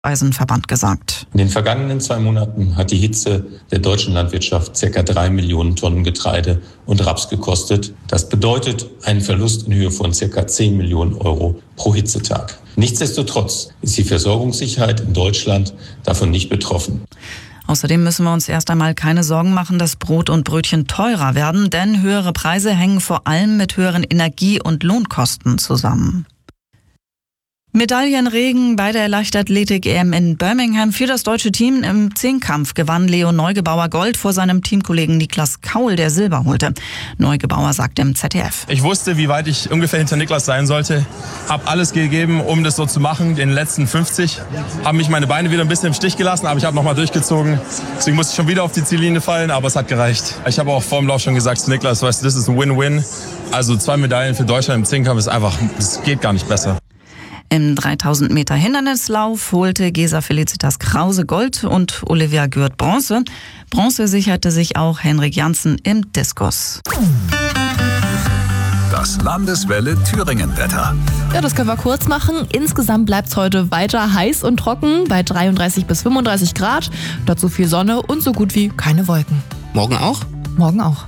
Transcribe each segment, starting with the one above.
Eisenverband gesagt. In den vergangenen 2 Monaten hat die Hitze der deutschen Landwirtschaft ca. 3 Millionen Tonnen Getreide und Raps gekostet. Das bedeutet einen Verlust in Höhe von ca. 10 Millionen Euro pro Hitzetag. Nichtsdestotrotz ist die Versorgungssicherheit in Deutschland davon nicht betroffen. Außerdem müssen wir uns erst einmal keine Sorgen machen, dass Brot und Brötchen teurer werden, denn höhere Preise hängen vor allem mit höheren Energie- und Lohnkosten zusammen. Medaillenregen bei der Leichtathletik-EM in Birmingham. Für das deutsche Team im Zehnkampf gewann Leo Neugebauer Gold vor seinem Teamkollegen Niklas Kaul, der Silber holte. Neugebauer sagte im ZDF: Ich wusste, wie weit ich ungefähr hinter Niklas sein sollte. Habe alles gegeben, um das so zu machen. Den letzten 50 haben mich meine Beine wieder ein bisschen im Stich gelassen, aber ich habe nochmal durchgezogen. Deswegen musste ich schon wieder auf die Ziellinie fallen, aber es hat gereicht. Ich habe auch vor dem Lauf schon gesagt zu Niklas, weißt du, das ist ein Win-Win. Also 2 Medaillen für Deutschland im Zehnkampf ist einfach, es geht gar nicht besser. Im 3000 Meter Hindernislauf holte Gesa Felicitas Krause Gold und Olivia Gürt Bronze. Bronze sicherte sich auch Henrik Janssen im Diskus. Das Landeswelle Thüringen-Wetter. Ja, das können wir kurz machen. Insgesamt bleibt es heute weiter heiß und trocken bei 33 bis 35 Grad. Dazu viel Sonne und so gut wie keine Wolken. Morgen auch? Morgen auch.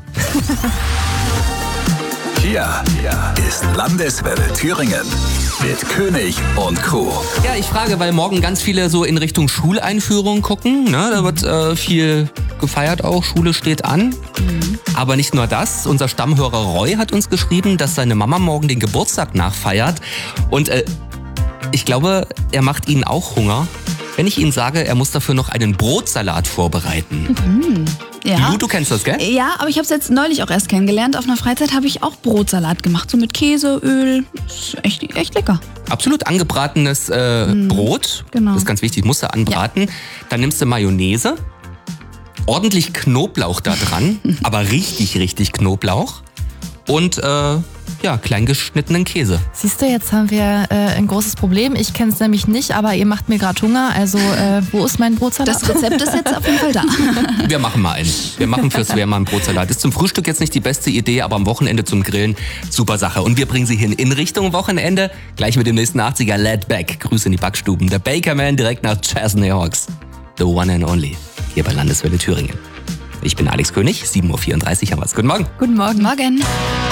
Hier ist Landeswelle Thüringen mit König und Co. Ja, ich frage, weil morgen ganz viele so in Richtung Schuleinführung gucken. Ne? Da wird viel gefeiert auch, Schule steht an. Aber nicht nur das, unser Stammhörer Roy hat uns geschrieben, dass seine Mama morgen den Geburtstag nachfeiert. Und ich glaube, er macht Ihnen auch Hunger, wenn ich Ihnen sage, er muss dafür noch einen Brotsalat vorbereiten. Ja. Du kennst das, gell? Ja, aber ich habe es jetzt neulich auch erst kennengelernt. Auf einer Freizeit habe ich auch Brotsalat gemacht, so mit Käse, Öl. Ist echt lecker. Absolut angebratenes Brot. Genau. Das ist ganz wichtig, musst du anbraten. Ja. Dann nimmst du Mayonnaise, ordentlich Knoblauch da dran, aber richtig Knoblauch. Und klein geschnittenen Käse. Siehst du, jetzt haben wir ein großes Problem. Ich kenne es nämlich nicht, aber ihr macht mir gerade Hunger. Also wo ist mein Brotsalat? Das Rezept ist jetzt auf jeden Fall da. Wir machen mal einen. Wir machen fürs Wehr mal einen Brotsalat. Ist zum Frühstück jetzt nicht die beste Idee, aber am Wochenende zum Grillen super Sache. Und wir bringen Sie hin in Richtung Wochenende. Gleich mit dem nächsten 80er Laid Back. Grüße in die Backstuben. Der Bakerman direkt nach Chesney Hawks. The one and only. Hier bei Landeswelle Thüringen. Ich bin Alex König, 7.34 Uhr haben wir's. Guten Morgen. Guten Morgen. Morgen.